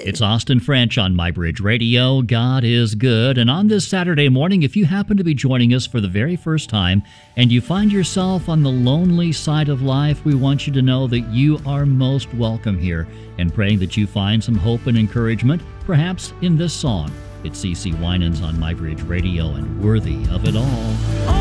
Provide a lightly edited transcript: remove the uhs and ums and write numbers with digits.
It's Austin French on MyBridge Radio. God is good. And on this Saturday morning, if you happen to be joining us for the very first time and you find yourself on the lonely side of life, we want you to know that you are most welcome here, and praying that you find some hope and encouragement, perhaps in this song. It's CeCe Winans on MyBridge Radio and Worthy of It All.